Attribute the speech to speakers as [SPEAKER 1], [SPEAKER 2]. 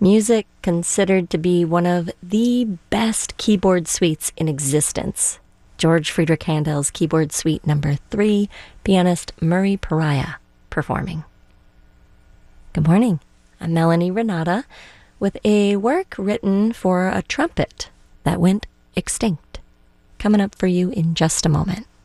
[SPEAKER 1] Music considered to be one of the best keyboard suites in existence. George Friedrich Handel's Keyboard Suite Number 3, pianist Murray Pariah performing. Good morning. I'm Melanie Renata with a work written for a trumpet that went extinct. Coming up for you in just a moment.